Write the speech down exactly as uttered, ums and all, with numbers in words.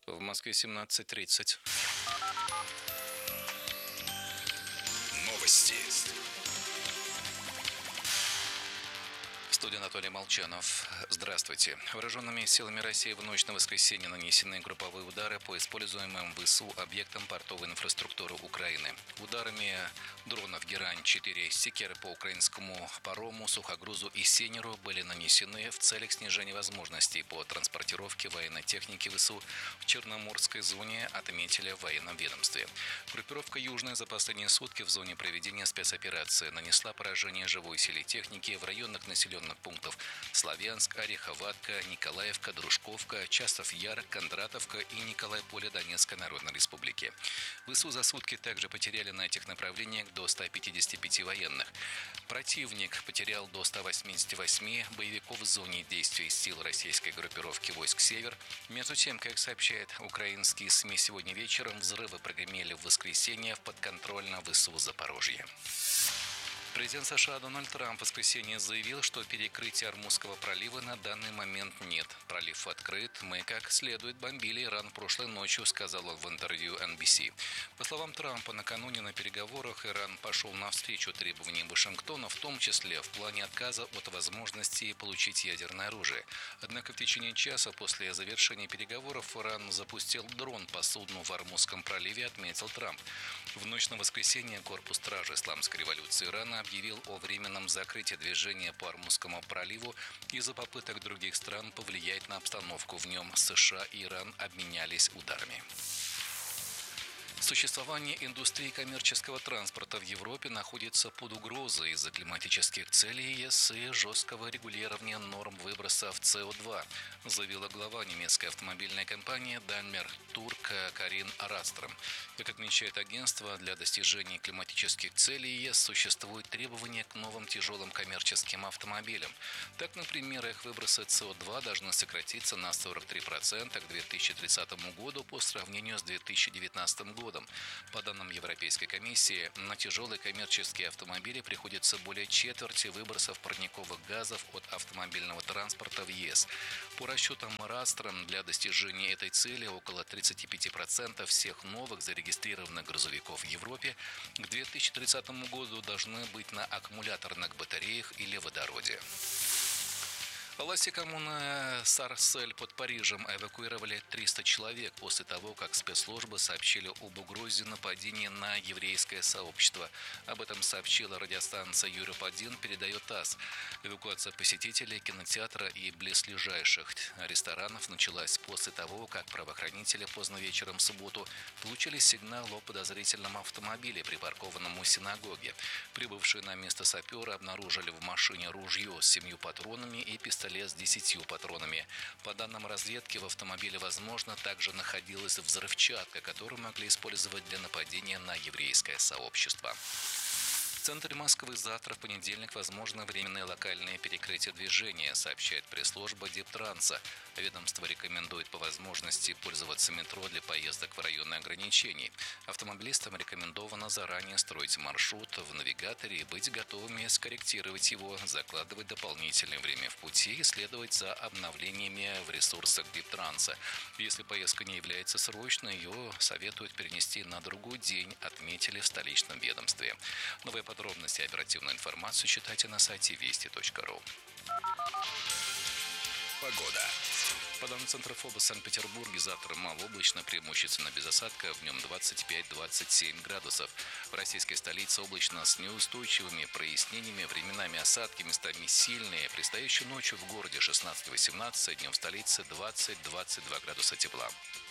В Москве семнадцать тридцать. Новости. Студия Анатолий Молчанов. Здравствуйте. Вооруженными силами России в ночь на воскресенье нанесены групповые удары по используемым в ВСУ объектам портовой инфраструктуры Украины. Ударами дронов Герань-четыре «Секеры» по украинскому парому, сухогрузу и Сенеру были нанесены в целях снижения возможностей по транспортировке военной техники ВСУ в Черноморской зоне, отметили в военном ведомстве. Группировка «Южная» за последние сутки в зоне проведения спецоперации нанесла поражение живой силе техники в районах населенных пунктов Славянск, Ореховатка, Николаевка, Дружковка, Часов-Яр, Кондратовка и Николай-Поле Донецкой Народной Республики. ВСУ за сутки также потеряли на этих направлениях до ста пятидесяти пяти военных. Противник потерял до ста восьмидесяти восьми боевиков в зоне действий сил российской группировки войск «Север». Между тем, как сообщает украинские СМИ, сегодня вечером взрывы прогремели в воскресенье в подконтрольном ВСУ Запорожье. Президент США Дональд Трамп в воскресенье заявил, что перекрытия Ормузского пролива на данный момент нет. Пролив открыт. Мы как следует бомбили Иран прошлой ночью, сказал он в интервью эн би си. По словам Трампа, накануне на переговорах Иран пошел навстречу требованиям Вашингтона, в том числе в плане отказа от возможности получить ядерное оружие. Однако в течение часа после завершения переговоров Иран запустил дрон по судну в Ормузском проливе, отметил Трамп. В ночь на воскресенье корпус стражи Исламской революции Ирана объявил о временном закрытии движения по Ормузскому проливу из-за попыток других стран повлиять на обстановку в нем. США и Иран обменялись ударами. Существование индустрии коммерческого транспорта в Европе находится под угрозой из-за климатических целей ЕС и жесткого регулирования норм выбросов си о два, заявила глава немецкой автомобильной компании Daimler Turk Карин Растром. Как отмечает агентство, для достижения климатических целей ЕС существуют требования к новым тяжелым коммерческим автомобилям. Так, например, их выбросы си о два должны сократиться на сорок три процента к две тысячи тридцатому году по сравнению с две тысячи девятнадцатым годом. По данным Европейской комиссии, на тяжелые коммерческие автомобили приходится более четверти выбросов парниковых газов от автомобильного транспорта в ЕС. По расчетам Растром, для достижения этой цели около тридцати пяти процентов всех новых зарегистрированных грузовиков в Европе к две тысячи тридцатому году должны быть на аккумуляторных батареях или водороде. Власти коммуны Сарсель под Парижем эвакуировали триста человек после того, как спецслужбы сообщили об угрозе нападения на еврейское сообщество. Об этом сообщила радиостанция Европа один, передает ТАСС. Эвакуация посетителей кинотеатра и близлежащих ресторанов началась после того, как правоохранители поздно вечером в субботу получили сигнал о подозрительном автомобиле, припаркованном у синагоги. Прибывшие на место саперы обнаружили в машине ружье с семью патронами и пистолет с десятью патронами. По данным разведки, в автомобиле, возможно, также находилась взрывчатка, которую могли использовать для нападения на еврейское сообщество. В центре Москвы завтра, в понедельник, возможно временное локальное перекрытие движения, сообщает пресс-служба Дептранса. Ведомство рекомендует по возможности пользоваться метро для поездок в районы ограничений. Автомобилистам рекомендовано заранее строить маршрут в навигаторе и быть готовыми скорректировать его, закладывать дополнительное время в пути и следовать за обновлениями в ресурсах Дептранса. Если поездка не является срочной, ее советуют перенести на другой день, отметили в столичном ведомстве. Новые подробности и оперативную информацию читайте на сайте вести точка ру. Погода. По данным Центра ФОБОС в Санкт-Петербурге, завтра малооблачно, преимущественно без осадка, в нем двадцать пять — двадцать семь градусов. В российской столице облачно с неустойчивыми прояснениями, временами осадки, местами сильные. Предстоящей ночью в городе шестнадцать — восемнадцать, днем в столице двадцать — двадцать два градуса тепла.